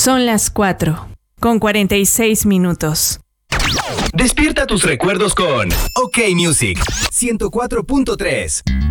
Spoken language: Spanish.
Son las 4:46. Despierta tus recuerdos con OK Music 104.3.